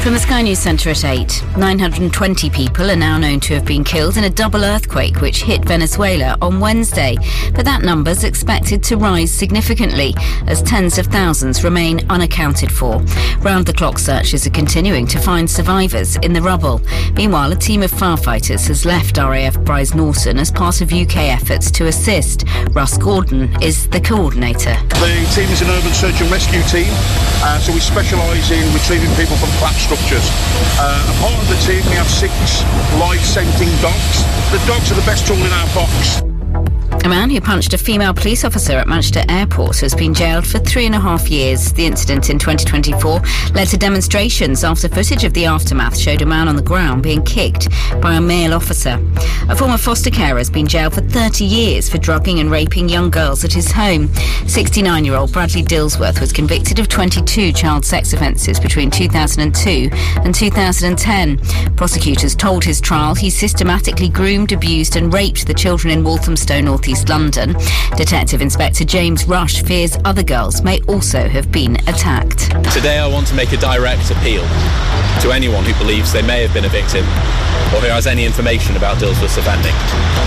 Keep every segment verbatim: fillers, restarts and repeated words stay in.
From the Sky News Centre at eight, nine hundred twenty people are now known to have been killed in a double earthquake which hit Venezuela on Wednesday. But that number's expected to rise significantly as tens of thousands remain unaccounted for. Round-the-clock searches are continuing to find survivors in the rubble. Meanwhile, a team of firefighters has left R A F Bryce Norton as part of U K efforts to assist. Russ Gordon is the coordinator. The team is an urban search and rescue team, uh, so we specialise in retrieving people from collapsed structures. Uh, a part of the team, we have six life-scenting dogs. The dogs are the best tool in our box. A man who punched a female police officer at Manchester Airport has been jailed for three and a half years. The incident in twenty twenty-four led to demonstrations after footage of the aftermath showed a man on the ground being kicked by a male officer. A former foster carer has been jailed for thirty years for drugging and raping young girls at his home. sixty-nine-year-old Bradley Dillsworth was convicted of twenty-two child sex offences between two thousand two and two thousand ten. Prosecutors told his trial he systematically groomed, abused and raped the children in Walthamstow, North East London. Detective Inspector James Rush fears other girls may also have been attacked. Today I want to make a direct appeal to anyone who believes they may have been a victim or who has any information about Dillsworth's offending.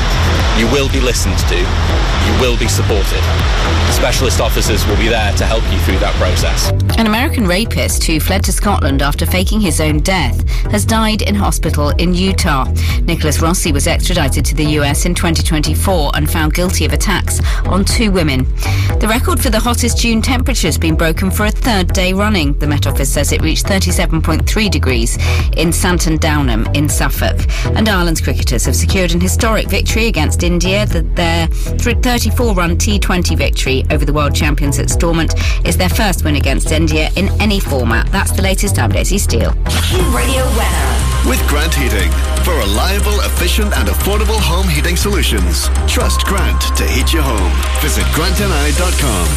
You will be listened to. You will be supported. Specialist officers will be there to help you through that process. An American rapist who fled to Scotland after faking his own death has died in hospital in Utah. Nicholas Rossi was extradited to the U S in twenty twenty-four and found guilty of attacks on two women. The record for the hottest June temperature has been broken for a third day running. The Met Office says it reached thirty-seven point three degrees in Santon Downham in Suffolk. And Ireland's cricketers have secured an historic victory against India. Their thirty-four-run T twenty victory over the world champions at Stormont is their first win against India in any format. That's the latest. I'm Daisy Steele. Radio weather. With Grant Heating. For reliable, efficient and affordable home heating solutions. Trust Grant to heat your home. Visit grant n i dot com.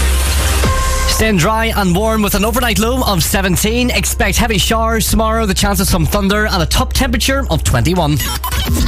Staying dry and warm with an overnight low of seventeen. Expect heavy showers tomorrow, the chance of some thunder and a top temperature of twenty-one.